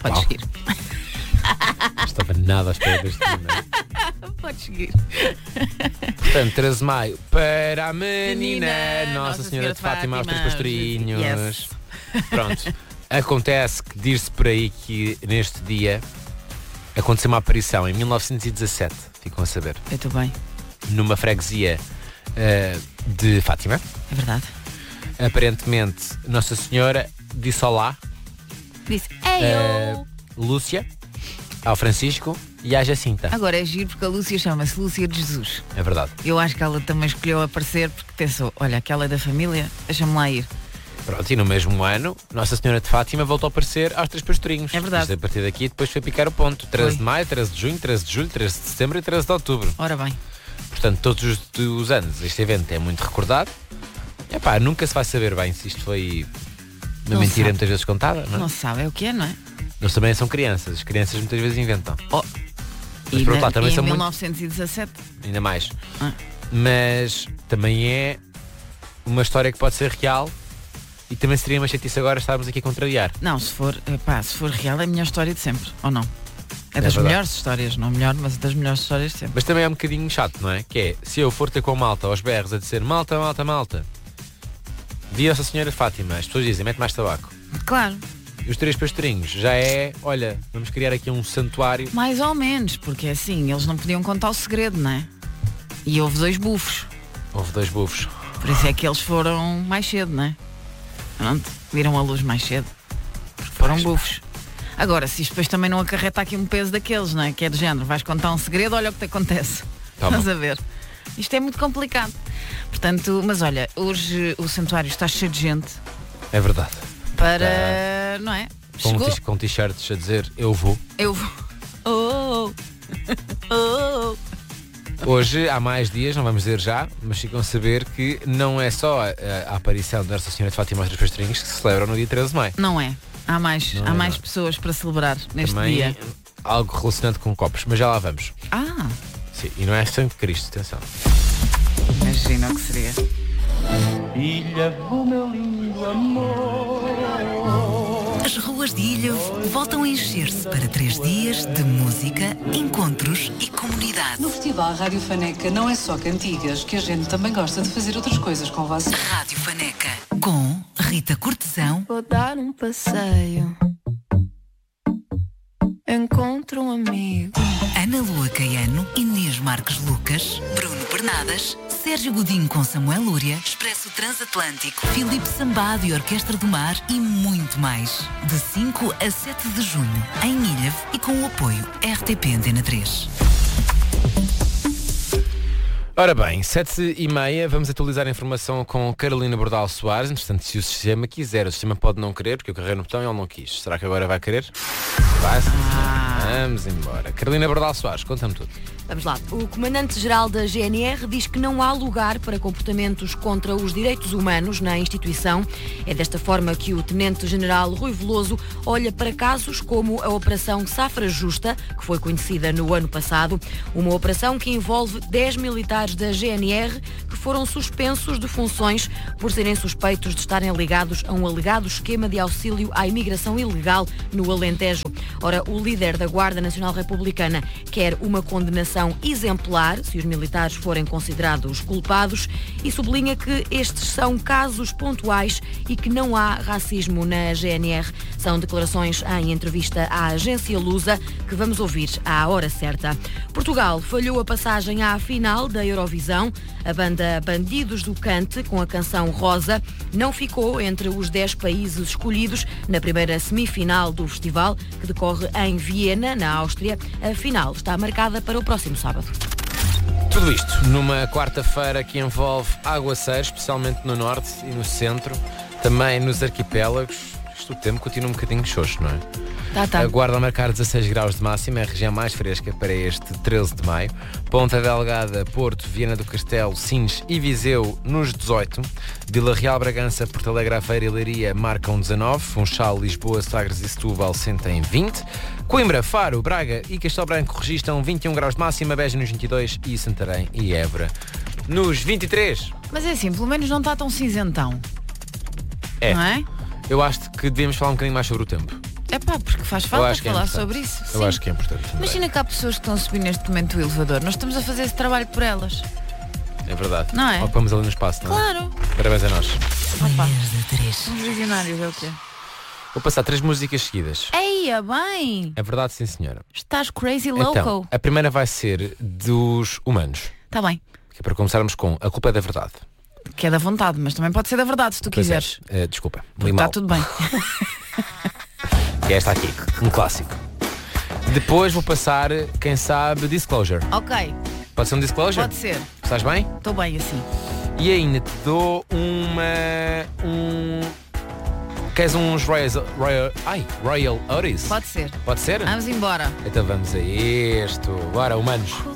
Podes seguir. Não estava nada à espera deste momento. Podes seguir. Portanto, 13 de maio, para a menina Nossa Senhora de Fátima aos Três Pastorinhos. Yes. Pronto. Acontece que diz-se por aí que neste dia aconteceu uma aparição em 1917, ficam a saber, Eu estou bem. numa freguesia de Fátima. É verdade. Aparentemente, Nossa Senhora disse olá, Disse, eu. Lúcia, ao Francisco e à Jacinta. Agora é giro porque a Lúcia chama-se Lúcia de Jesus. É verdade. Eu acho que ela também escolheu aparecer porque pensou, olha, aquela é da família, deixa-me lá ir. Pronto, e no mesmo ano, Nossa Senhora de Fátima voltou a aparecer aos Três Pastorinhos. É verdade. Isto, a partir daqui, depois foi picar o ponto. 13 Foi. de maio, 13 de junho, 13 de julho, 13 de setembro e 13 de outubro. Ora bem. Portanto, todos os anos este evento é muito recordado. Epá, nunca se vai saber bem se isto foi uma Não mentira sabe. muitas vezes contada, não é? Não se sabe, é o que é, não é? Eles também são crianças. As crianças muitas vezes inventam. Mas E, por outro lado, também em são muito... 1917. Ainda mais. Ah. Mas também é uma história que pode ser real e também seria uma chatice agora estarmos aqui a contrariar. Não, se for real é a melhor história de sempre, ou não? É das verdade. melhores histórias, não melhor, mas das melhores histórias de sempre. Mas também é um bocadinho chato, não é? Que é, se eu for ter com a malta aos berros a dizer malta, malta, malta, vi Nossa Senhora de Fátima, as pessoas dizem, mete mais tabaco. Claro, E os Três Pastorinhos já é, olha, vamos criar aqui um santuário. mais ou menos, porque assim, eles não podiam contar o segredo, não é? E houve 2 bufos, Houve 2 bufos. por isso é que eles foram mais cedo, não é? Pronto, viram a luz mais cedo, porque foram bufos. Agora, se isto depois também não acarreta aqui um peso daqueles, não é? Que é do género, vais contar um segredo, olha o que te acontece. Toma. Estás a ver? Isto é muito complicado. Portanto, mas olha, hoje o santuário está cheio de gente É verdade. para, não é? Chegou, Com t-shirts a dizer eu vou. eu vou. Oh, oh, oh. Hoje, há mais dias, não vamos dizer já, mas ficam a saber que não é só a aparição de Nossa Senhora de Fátima aos Três Pastorinhos que se celebram no dia 13 de maio. Não é? Há mais, Não há é mais nada. pessoas para celebrar neste Também dia. algo relacionado com copos, mas já lá vamos. Ah, Sim, e não é Santo Cristo, atenção. imagina o que seria. Ilha do meu lindo amor. As ruas de Ilhavo voltam a encher-se para 3 dias de música, encontros e comunidade. No Festival Rádio Faneca não é só cantigas, que a gente também gosta de fazer outras coisas com vocês. Rádio Faneca, com Rita Cortesão, Vou dar um passeio. Encontro um amigo. Ana Lua Caiano, Inês Marques Lucas, Bruno Bernadas, Sérgio Godinho com Samuel Lúria, Expresso Transatlântico, Filipe Sambado e Orquestra do Mar e muito mais. De 5 a 7 de junho, em Ilhavo e com o apoio RTP Antena 3. Ora bem, 7h30, vamos atualizar a informação com Carolina Bordal Soares. Entretanto, se o sistema quiser, o sistema pode não querer, porque eu carreguei no botão e ele não quis. Será que agora vai querer? Vai. Vamos embora. Carolina Bordal Soares, conta-me tudo. Vamos lá. O comandante-geral da GNR diz que não há lugar para comportamentos contra os direitos humanos na instituição. É desta forma que o tenente-general Rui Veloso olha para casos como a Operação Safra Justa, que foi conhecida no ano passado. Uma operação que envolve 10 militares da GNR que foram suspensos de funções por serem suspeitos de estarem ligados a um alegado esquema de auxílio à imigração ilegal no Alentejo. Ora, o líder da Guarda Nacional Republicana quer uma condenação exemplar se os militares forem considerados culpados e sublinha que estes são casos pontuais e que não há racismo na GNR. São declarações em entrevista à agência Lusa que vamos ouvir à hora certa. Portugal falhou a passagem à final da Eurovisão. A banda Bandidos do Cante, com a canção Rosa, não ficou entre os 10 países escolhidos na primeira semifinal do festival, que decorre em Viena, na Áustria. A final está marcada para o próximo sábado. Tudo isto numa quarta-feira que envolve aguaceiros, especialmente no norte e no centro, também nos arquipélagos. Isto o tempo continua um bocadinho xoxo, não é? Tá. A Guarda a marcar 16 graus de máxima, é a região mais fresca para este 13 de maio. Ponta Delgada, Porto, Viana do Castelo, Sines e Viseu nos 18. Vila Real, Bragança, Porto Alegre, Aveiro e Leiria marcam 19. Funchal, Lisboa, Sagres e Setúbal sentem 20. Coimbra, Faro, Braga e Castelo Branco registram 21 graus de máxima. Beja nos 22 e Santarém e Évora nos 23. Mas é assim, pelo menos não está tão cinzentão. É. Não é? Eu acho que devemos falar um bocadinho mais sobre o tempo. É pá, porque faz Eu falta acho que é falar importante. sobre isso. Eu Sim. acho que é importante. também. Imagina que há pessoas que estão a subir neste momento o elevador. Nós estamos a fazer esse trabalho por elas. É verdade. Não é? Ocupamos ali no espaço, não é? Claro. Parabéns a nós. Manhãs da 3. Somos visionários, é o quê? Vou passar 3 músicas seguidas. Eia, bem! É verdade, sim, senhora. Estás crazy loco. Então, a primeira vai ser dos humanos. Está bem. Que é para começarmos com A Culpa é da Verdade. Que é da vontade, mas também pode ser da verdade, se tu Pois é. quiseres. Desculpa, Porque li está mal. tudo bem. E esta aqui, um clássico. Depois vou passar, quem sabe, Disclosure. Ok, Pode ser um Disclosure? pode ser. Estás bem? Estou bem assim. E ainda te dou Queres uns Royal Otis? Pode ser. Pode ser? Vamos embora. Então vamos a isto. Bora, humanos.